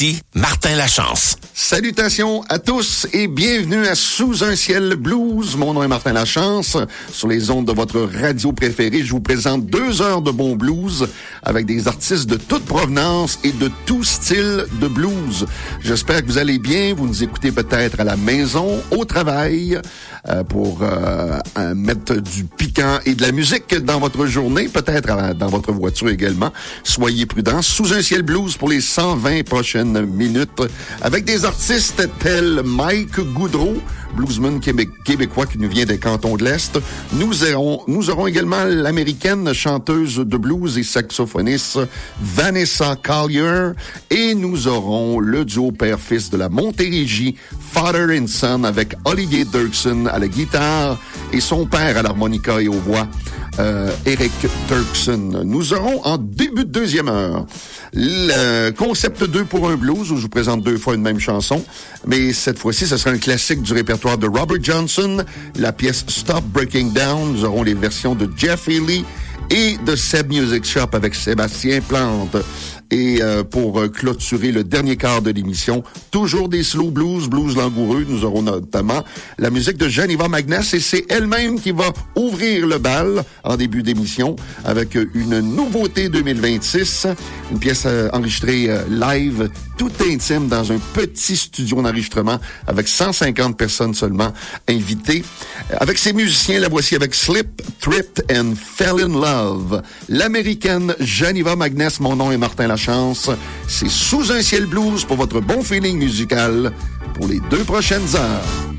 Martin Lachance. Salutations à tous et bienvenue à Sous un ciel blues. Mon nom est Martin Lachance. Sur les ondes de votre radio préférée, je vous présente 2 heures de bon blues avec des artistes de toute provenance et de tout style de blues. J'espère que vous allez bien. Vous nous écoutez peut-être à la maison, au travail, pour mettre du piquant et de la musique dans votre journée, peut-être dans votre voiture également. Soyez prudents. Sous un ciel blues pour les 120 prochaines minutes avec des artistes tels Mike Goudreau, bluesman québécois qui nous vient des cantons de l'Est. Nous aurons également l'américaine chanteuse de blues et saxophoniste Vanessa Collier et nous aurons le duo père-fils de la Montérégie, Father and Son, avec Olivier Dirksen à la guitare et son père à l'harmonica et aux voix, Eric Dirksen. Nous aurons en début de deuxième heure le concept 2 pour un blues où je vous présente 2 fois une même chanson, mais cette fois-ci, ce sera un classique du répertoire de Robert Johnson, la pièce Stop Breaking Down. Nous aurons les versions de Jeff Healey et de Seb Music Shop avec Sébastien Plante. Et pour clôturer le dernier quart de l'émission, toujours des slow blues langoureux. Nous aurons notamment la musique de Geneva Magness et c'est elle-même qui va ouvrir le bal en début d'émission avec une nouveauté 2026, une pièce enregistrée live, tout intime dans un petit studio d'enregistrement avec 150 personnes seulement invitées. Avec ses musiciens, la voici avec Slip, Tripped and Fell in Love. L'américaine Geneva Magness, mon nom est Martin Lachance. C'est Sous un ciel blues pour votre bon feeling musical pour les 2 prochaines heures.